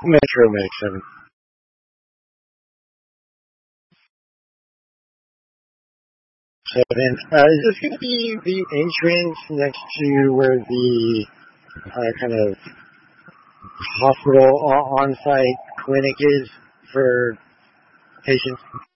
Metro Medic 7. Is this going to be the entrance next to where the kind of hospital on-site clinic is for patients?